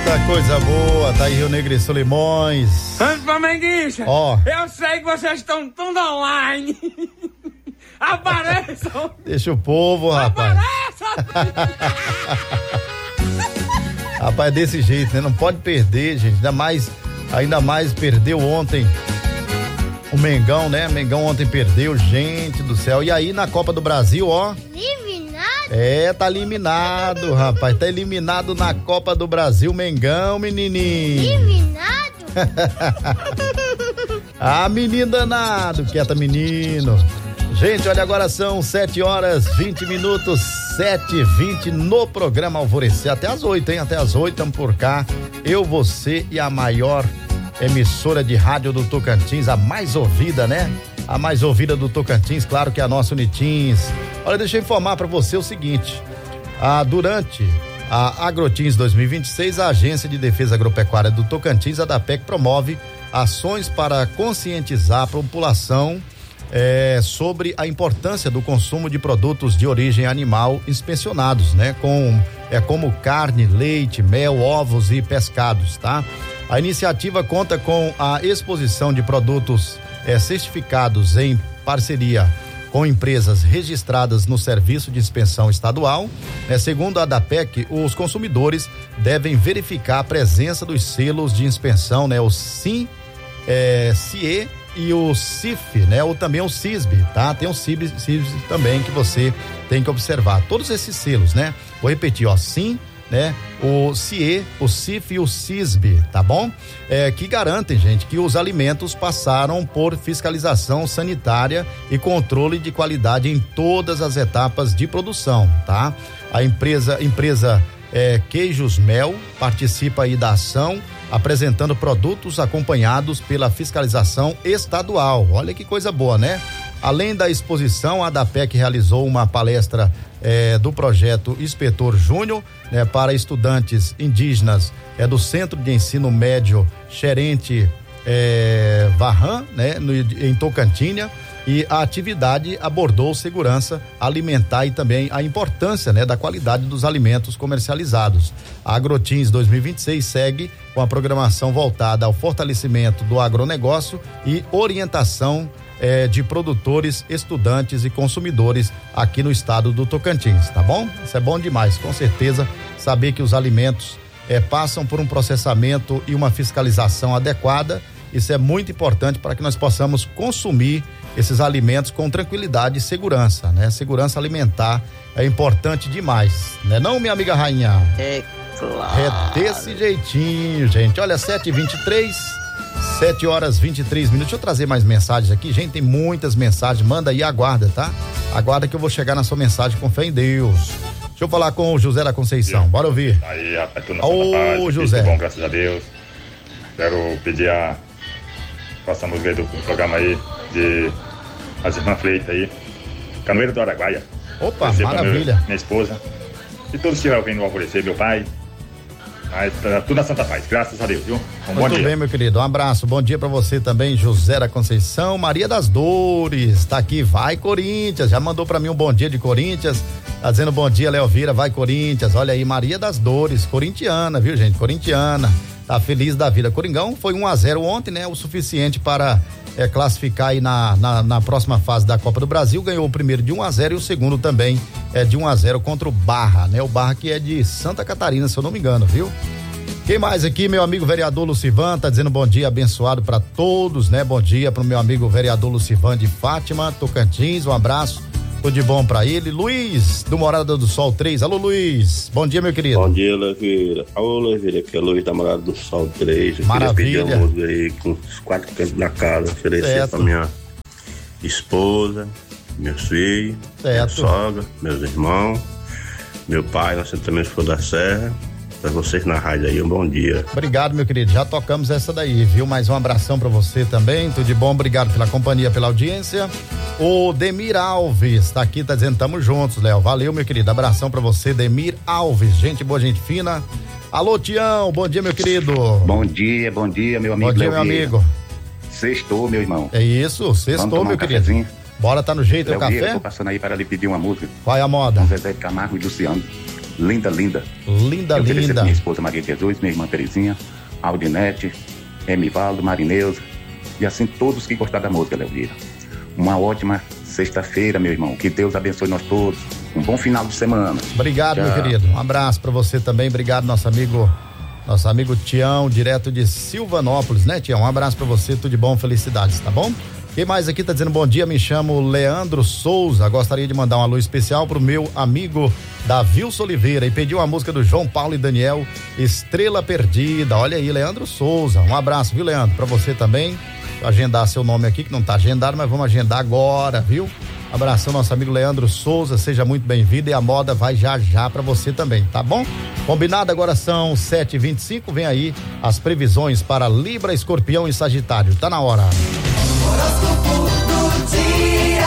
Eita, coisa boa, tá aí Rio Negro e Solimões. Flamenguista, eu sei que vocês estão tudo online. Apareçam. Deixa o povo, rapaz. Rapaz, é desse jeito, né? Não pode perder, gente. Ainda mais perdeu ontem o Mengão, né? Mengão ontem perdeu, gente do céu. E aí na Copa do Brasil, eliminado? Tá eliminado, rapaz. Tá eliminado na Copa do Brasil, Mengão, menininho. Eliminado? Menino danado. Quieta, menino. Gente, olha, agora são 7h20, 7h20 no programa Alvorecer. Até às 8, hein? Até às 8, estamos por cá. Eu, você e a maior emissora de rádio do Tocantins, a mais ouvida, né? A mais ouvida do Tocantins, claro que é a nossa Unitins. Olha, deixa eu informar para você o seguinte: durante a Agrotins 2026, a Agência de Defesa Agropecuária do Tocantins, a ADAPEC, promove ações para conscientizar a população sobre a importância do consumo de produtos de origem animal inspecionados, né? Como carne, leite, mel, ovos e pescados, tá? A iniciativa conta com a exposição de produtos certificados em parceria com empresas registradas no Serviço de Inspeção Estadual. Segundo a ADAPEC, os consumidores devem verificar a presença dos selos de inspeção, né? O SIM, CIE e o CIF, né? Ou também o CISB, tá? Tem o CISB também que você tem que observar. Todos esses selos, né? Vou repetir, SIM, né? O CIE, o CIF e o CISB, tá bom? Que garantem, gente, que os alimentos passaram por fiscalização sanitária e controle de qualidade em todas as etapas de produção, tá? A empresa Queijos Mel participa aí da ação, apresentando produtos acompanhados pela fiscalização estadual. Olha que coisa boa, né? Além da exposição, a ADAPEC realizou uma palestra do projeto Inspetor Júnior, né, para estudantes indígenas do Centro de Ensino Médio Xerente Varran, né, em Tocantinha. E a atividade abordou segurança alimentar e também a importância, né, da qualidade dos alimentos comercializados. A Agrotins 2026 segue com a programação voltada ao fortalecimento do agronegócio e orientação de produtores, estudantes e consumidores aqui no estado do Tocantins, tá bom? Isso é bom demais, com certeza, saber que os alimentos passam por um processamento e uma fiscalização adequada. Isso é muito importante para que nós possamos consumir esses alimentos com tranquilidade e segurança, né? Segurança alimentar é importante demais, né? Não, minha amiga rainha? É claro. É desse jeitinho, gente. Olha, 7h23, 7h23. Deixa eu trazer mais mensagens aqui, gente, tem muitas mensagens, manda aí, aguarda, tá? Aguarda que eu vou chegar na sua mensagem, com fé em Deus. Deixa eu falar com o José da Conceição, bora ouvir. Aí, rapaz, tudo na Santa Paz, José. Bom, graças a Deus. Quero pedir a próxima música do programa aí, de as irmãs Fleitas aí, Canoeiro do Araguaia. Opa, maravilha. Minha esposa. E todos que estiverem ouvindo o Alvorecer, meu pai. Mas tudo na Santa Paz, graças a Deus, viu? Bom dia. Muito bem, meu querido, um abraço, bom dia pra você também, José da Conceição. Maria das Dores, tá aqui, vai Corinthians, já mandou pra mim um bom dia de Corinthians, tá dizendo bom dia, Léo Vira, vai Corinthians. Olha aí, Maria das Dores, corintiana, viu, gente, corintiana, tá feliz da vida. Coringão foi 1-0 ontem, né, o suficiente para classificar aí na próxima fase da Copa do Brasil. Ganhou o primeiro de 1-0 e o segundo também de 1-0 contra o Barra, né? O Barra que é de Santa Catarina, se eu não me engano, viu? Quem mais aqui? Meu amigo vereador Lucivan tá dizendo bom dia abençoado para todos, né? Bom dia pro meu amigo vereador Lucivan de Fátima, Tocantins, um abraço, tudo de bom pra ele. Luiz, do Morada do Sol 3, alô Luiz, bom dia, meu querido. Bom dia, Leveira. Alô, Leveira, aqui é Luiz da Morada do Sol 3. Eu maravilha. queria pedir uma música aí com os 4 cantos da casa, oferecer pra minha esposa, meus filhos, minha sogra, meus irmãos, meu pai, nós também for da Serra. Pra vocês na rádio aí, um bom dia. Obrigado, meu querido, já tocamos essa daí, viu? Mais um abração pra você também, tudo de bom, obrigado pela companhia, pela audiência. O Demir Alves tá aqui, tá dizendo tamo juntos, Léo, valeu, meu querido, abração pra você, Demir Alves, gente boa, gente fina. Alô, Tião, bom dia, meu querido. Bom dia, meu amigo. Bom dia, meu amigo. Sextou, meu irmão. É isso, sextou, meu querido. Bora, tá no jeito, o café? Eu tô passando aí para lhe pedir uma música. Qual é a moda? Com Zezé de Camargo e Luciano. Linda. Eu oferecer pra minha esposa Maria Jesus, minha irmã Terezinha, Aldinete, Emivaldo, Marineuza e assim todos que gostaram da música, Leovira. Uma ótima sexta-feira, meu irmão. Que Deus abençoe nós todos. Um bom final de semana. Obrigado, meu querido. Um abraço pra você também. Obrigado, nosso amigo Tião, direto de Silvanópolis, né, Tião? Um abraço pra você, tudo de bom, felicidades, tá bom? Quem mais aqui tá dizendo bom dia? Me chamo Leandro Souza. Gostaria de mandar um alô especial pro meu amigo Davilson Oliveira e pediu a música do João Paulo e Daniel, Estrela Perdida. Olha aí, Leandro Souza. Um abraço, viu, Leandro? Pra você também. Vou agendar seu nome aqui, que não tá agendado, mas vamos agendar agora, viu? Abração, nosso amigo Leandro Souza, seja muito bem-vindo e a moda vai já pra você também, tá bom? Combinado, agora são 7h25, vem aí as previsões para Libra, Escorpião e Sagitário, tá na hora. Horóscopo do dia.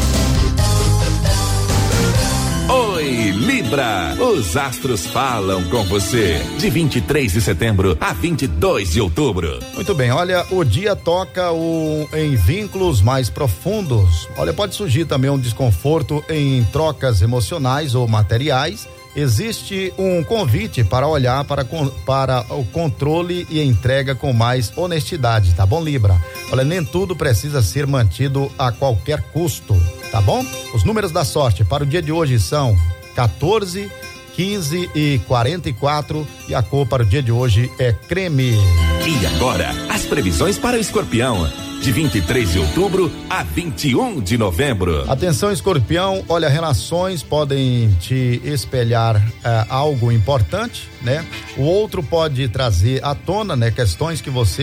Oi, Libra, os astros falam com você, de 23 de setembro a 22 de outubro. Muito bem, olha, o dia toca em vínculos mais profundos. Olha, pode surgir também um desconforto em trocas emocionais ou materiais. Existe um convite para olhar para o controle e entrega com mais honestidade, tá bom, Libra? Olha, nem tudo precisa ser mantido a qualquer custo, tá bom? Os números da sorte para o dia de hoje são 14, 15 e 44 e a cor para o dia de hoje é creme. E agora, as previsões para o Escorpião, de 23 de outubro a 21 de novembro. Atenção, Escorpião, olha, relações podem te espelhar algo importante, né? O outro pode trazer à tona, né, questões que você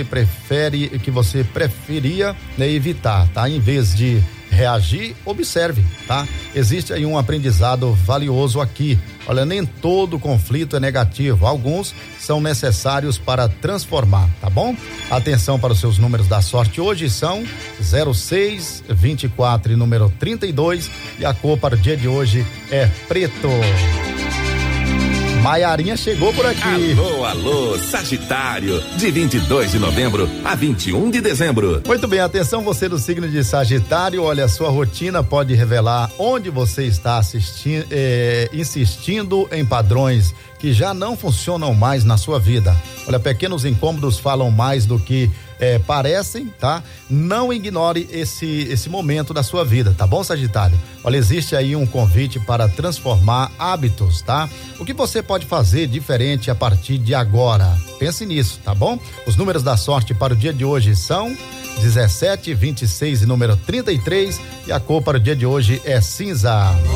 preferia, né, evitar, tá? Em vez de reagir, observe, tá? Existe aí um aprendizado valioso aqui. Olha, nem todo conflito é negativo, alguns são necessários para transformar, tá bom? Atenção para os seus números da sorte hoje são 06, 24 e número 32 e a cor para o dia de hoje é preto. Maiarinha chegou por aqui. Alô, Sagitário, de 22 de novembro a 21 de dezembro. Muito bem, atenção você do signo de Sagitário, olha, a sua rotina pode revelar onde você está insistindo em padrões que já não funcionam mais na sua vida. Olha, pequenos incômodos falam mais do que parecem, tá? Não ignore esse momento da sua vida, tá bom, Sagitário? Olha, existe aí um convite para transformar hábitos, tá? O que você pode fazer diferente a partir de agora? Pense nisso, tá bom? Os números da sorte para o dia de hoje são 17, 26 e número 33 e a cor para o dia de hoje é cinza.